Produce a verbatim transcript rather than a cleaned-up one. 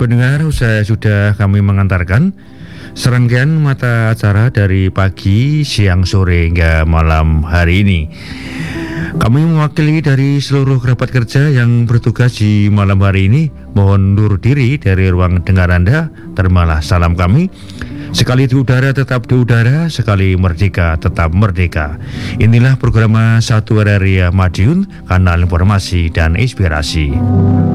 Pendengar, usai sudah kami mengantarkan serangkaian mata acara dari pagi, siang, sore hingga malam hari ini. Kami mewakili dari seluruh kerabat kerja yang bertugas di malam hari ini, mohon undur diri dari ruang dengar Anda. Terimalah salam kami. Sekali di udara tetap di udara, sekali merdeka tetap merdeka. Inilah program Satu R R I Madiun, kanal informasi dan inspirasi.